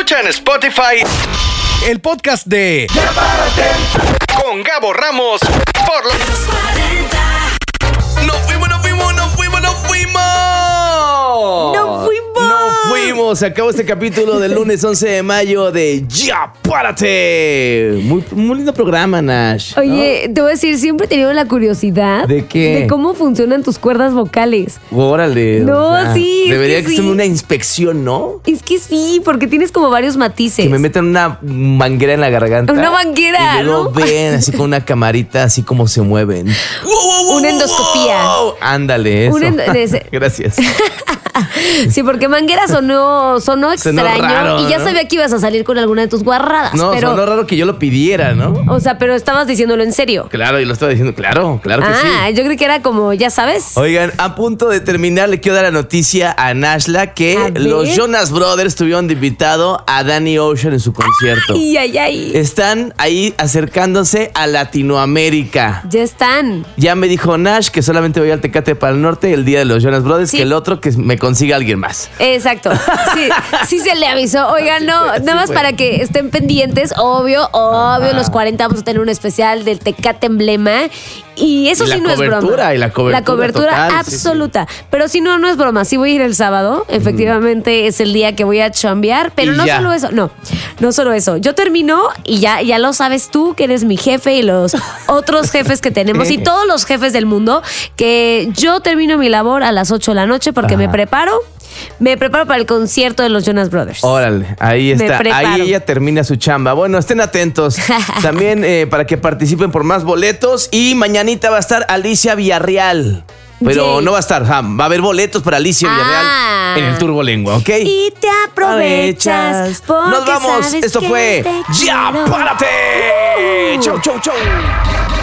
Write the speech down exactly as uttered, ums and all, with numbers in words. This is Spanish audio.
Escucha en Spotify el podcast de Ya Párate con Gabo Ramos por los cuarenta. ¡Nos fuimos, nos fuimos, nos fuimos, nos fuimos! ¡No fuimos! ¡No fuimos! Se acabó este capítulo del lunes once de mayo de Ya Párate. Muy, muy lindo programa, Nash, ¿no? Oye, te voy a decir, siempre he tenido la curiosidad ¿De qué? de cómo funcionan tus cuerdas vocales. Órale. No, o sea, sí, es Debería que que sí. hacerme una inspección, ¿no? Es que sí, porque tienes como varios matices. Que me metan una manguera en la garganta. Una manguera, Y luego ¿no? ven así con una camarita, así como se mueven. ¡Wow, wow, wow, Una endoscopía. wow! Ándale, eso. Una endo- ese- Gracias. Sí, porque manguera sonó, sonó extraño raro, y ya ¿no? sabía que ibas a salir con alguna de tus guarradas. No, pero, sonó raro que yo lo pidiera, ¿no? o sea, pero estabas diciéndolo en serio. Claro, y lo estaba diciendo, claro, claro que Ah, sí. yo creí que era como, ya sabes. Oigan, a punto de terminar, le quiero dar la noticia a Nashla que A ver. los Jonas Brothers tuvieron de invitado a Danny Ocean en su concierto. Ay, ay, ay. Están ahí acercándose a Latinoamérica. Ya están. Ya me dijo Nash que solamente voy al Tecate para el Norte el día de los Jonas Brothers, Sí. que el otro que me consiga alguien más. Exacto. Sí, sí se le avisó. Oigan, no, fue, nada sí más fue. para que estén pendientes. Obvio, obvio, Ajá. los cuarenta vamos a tener un especial del Tecate Emblema. Y eso Y la sí no es broma. cobertura, y la cobertura La cobertura total, sí, absoluta. Pero si no, no es broma. Sí voy a ir el sábado. Efectivamente, es el día que voy a chambear. Pero Y no ya. solo eso. No, no solo eso. Yo termino y ya, ya lo sabes tú, que eres mi jefe y los otros jefes que tenemos y todos los jefes del mundo, que yo termino mi labor a las ocho de la noche porque Ajá. me preparo. Me preparo para el concierto de los Jonas Brothers. Órale, ahí Me está. preparo. Ahí ella termina su chamba. Bueno, estén atentos. También eh, para que participen por más boletos. Y mañanita va a estar Alicia Villarreal. Pero Yay. no va a estar, o sea, va a haber boletos para Alicia Villarreal Ah. en el Turbolengua, ¿ok? Y te aprovechas. porque Nos vamos. sabes Esto que fue te Ya quiero. Párate. Uh. Chau, chau, chau.